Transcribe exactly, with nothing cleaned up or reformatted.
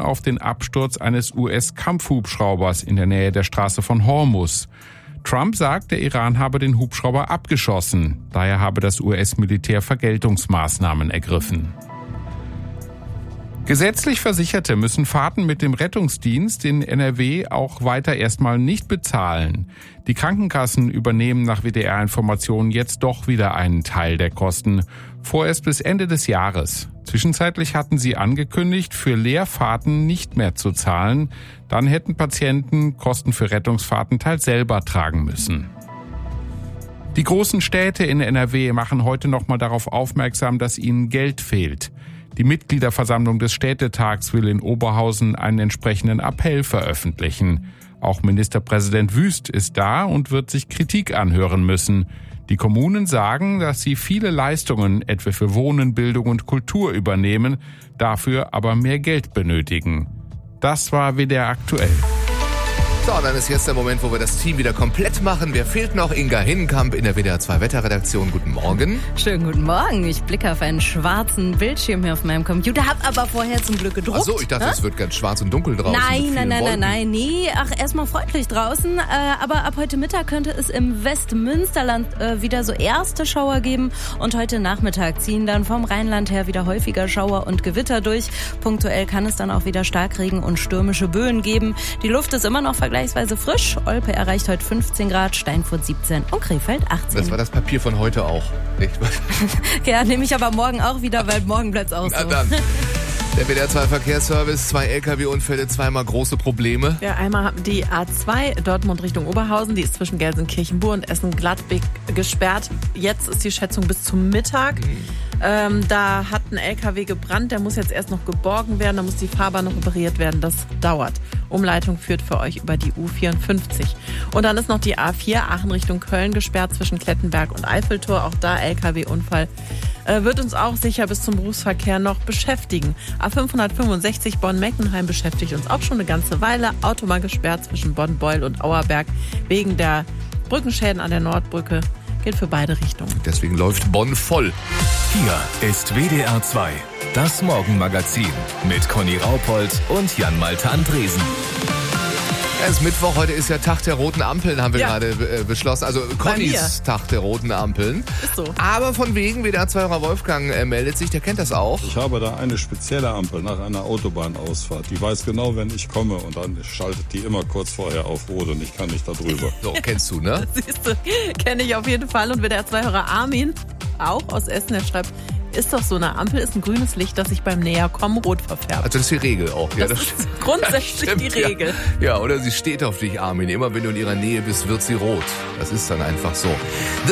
auf den Absturz eines U S-Kampfhubschraubers in der Nähe der Straße von Hormuz. Trump sagt, der Iran habe den Hubschrauber abgeschossen. Daher habe das U S-Militär Vergeltungsmaßnahmen ergriffen. Gesetzlich Versicherte müssen Fahrten mit dem Rettungsdienst in N R W auch weiter erstmal nicht bezahlen. Die Krankenkassen übernehmen nach W D R-Informationen jetzt doch wieder einen Teil der Kosten, vorerst bis Ende des Jahres. Zwischenzeitlich hatten sie angekündigt, für Leerfahrten nicht mehr zu zahlen. Dann hätten Patienten Kosten für Rettungsfahrten teils selber tragen müssen. Die großen Städte in N R W machen heute nochmal darauf aufmerksam, dass ihnen Geld fehlt. Die Mitgliederversammlung des Städtetags will in Oberhausen einen entsprechenden Appell veröffentlichen. Auch Ministerpräsident Wüst ist da und wird sich Kritik anhören müssen. Die Kommunen sagen, dass sie viele Leistungen, etwa für Wohnen, Bildung und Kultur, übernehmen, dafür aber mehr Geld benötigen. Das war W D R aktuell. So, dann ist jetzt der Moment, wo wir das Team wieder komplett machen. Wer fehlt noch? Inga Hinnenkamp in der W D R zwei Wetterredaktion. Guten Morgen. Schönen guten Morgen. Ich blicke auf einen schwarzen Bildschirm hier auf meinem Computer, hab aber vorher zum Glück gedruckt. Ach so, ich dachte, Hä? es wird ganz schwarz und dunkel draußen. Nein, nein, nein, Wolken. nein, nein, nee. Ach, erstmal freundlich draußen. Äh, aber ab heute Mittag könnte es im Westmünsterland äh, wieder so erste Schauer geben. Und heute Nachmittag ziehen dann vom Rheinland her wieder häufiger Schauer und Gewitter durch. Punktuell kann es dann auch wieder Starkregen und stürmische Böen geben. Die Luft ist immer noch vergleichsweise frisch. Olpe erreicht heute fünfzehn Grad, Steinfurt siebzehn und Krefeld achtzehn. Das war das Papier von heute auch. Nicht? Ja, nehme ich aber morgen auch wieder, weil morgen bleibt es auch so. Na dann. Der W D R zwei Verkehrsservice, zwei L K W-Unfälle, zweimal große Probleme. Ja, einmal haben die A zwei Dortmund Richtung Oberhausen, die ist zwischen Gelsenkirchen-Bur und Essen-Gladbeck gesperrt. Jetzt ist die Schätzung bis zum Mittag. Mhm. Ähm, da hat ein L K W gebrannt, der muss jetzt erst noch geborgen werden, da muss die Fahrbahn noch repariert werden, das dauert. Umleitung führt für euch über die U vierundfünfzig. Und dann ist noch die A vier Aachen Richtung Köln gesperrt zwischen Klettenberg und Eiffeltor, auch da L K W-Unfall. Äh, wird uns auch sicher bis zum Berufsverkehr noch beschäftigen. A fünfhundertfünfundsechzig Bonn-Meckenheim beschäftigt uns auch schon eine ganze Weile. Autobahn gesperrt zwischen Bonn-Beul und Auerberg wegen der Brückenschäden an der Nordbrücke. Gilt für beide Richtungen. Deswegen läuft Bonn voll. Hier ist W D R zwei, das Morgenmagazin mit Conny Raupold und Jan-Malte Andresen. Es ist Mittwoch, heute ist ja Tag der roten Ampeln, haben wir Ja. gerade äh, beschlossen. Also Connys Tag der roten Ampeln. Ist so. Aber von wegen, W D R zwei-Hörer Wolfgang äh, meldet sich, der kennt das auch. Ich habe da eine spezielle Ampel nach einer Autobahnausfahrt. Die weiß genau, wenn ich komme und dann schaltet die immer kurz vorher auf Rot und ich kann nicht da drüber. So, kennst du, ne? Siehst du, kenne ich auf jeden Fall. Und W D R zwei-Hörer Armin, auch aus Essen, der schreibt, ist doch so, eine Ampel ist ein grünes Licht, das sich beim Näherkommen rot verfärbt. Also das ist die Regel auch. Ja, das, das ist grundsätzlich stimmt, die Regel. Ja. ja, oder sie steht auf dich, Armin. Immer wenn du in ihrer Nähe bist, wird sie rot. Das ist dann einfach so.